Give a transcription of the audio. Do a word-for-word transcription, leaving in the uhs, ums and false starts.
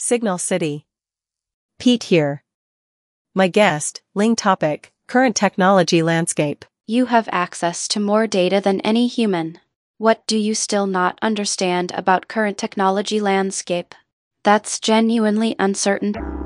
Signal City. Pete here. My guest, Ling topic, current technology landscape. You have access to more data than any human. What do you still not understand about current technology landscape? That's genuinely uncertain.